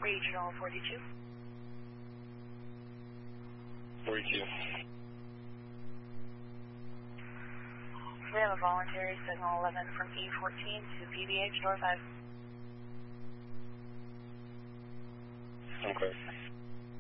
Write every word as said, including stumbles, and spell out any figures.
Regional forty-two. forty-two. We have a voluntary signal eleven from E fourteen to P V H door five. Okay.